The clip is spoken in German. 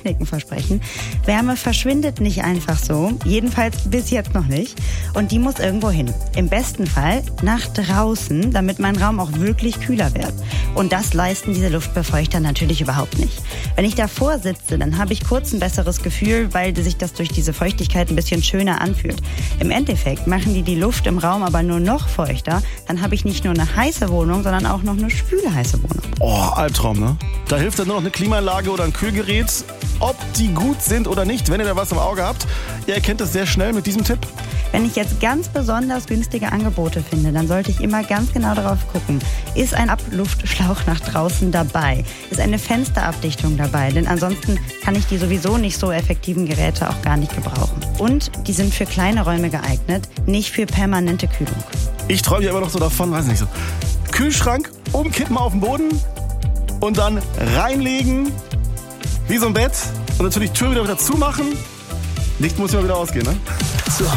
Techniken versprechen. Wärme verschwindet nicht einfach so, jedenfalls bis jetzt noch nicht. Und die muss irgendwo hin. Im besten Fall nach draußen, damit mein Raum auch wirklich kühler wird. Und das leisten diese Luftbefeuchter natürlich überhaupt nicht. Wenn ich davor sitze, dann habe ich kurz ein besseres Gefühl, weil sich das durch diese Feuchtigkeit ein bisschen schöner anfühlt. Im Endeffekt machen die Luft im Raum aber nur noch feuchter. Dann habe ich nicht nur eine heiße Wohnung, sondern auch noch eine schwüle heiße Wohnung. Oh, Albtraum, ne? Da hilft dann nur noch eine Klimaanlage oder ein Kühlgerät. Ob die gut sind oder nicht, wenn ihr da was im Auge habt, ihr erkennt es sehr schnell mit diesem Tipp. Wenn ich jetzt ganz besonders günstige Angebote finde, dann sollte ich immer ganz genau darauf gucken. Ist ein Abluftschlauch nach draußen dabei? Ist eine Fensterabdichtung dabei? Denn ansonsten kann ich die sowieso nicht so effektiven Geräte auch gar nicht gebrauchen. Und die sind für kleine Räume geeignet, nicht für permanente Kühlung. Ich träume ja immer noch so davon, weiß nicht so. Kühlschrank umkippen auf den Boden und dann reinlegen, wie so ein Bett. Und natürlich Tür wieder zumachen. Licht muss immer wieder ausgehen, ne?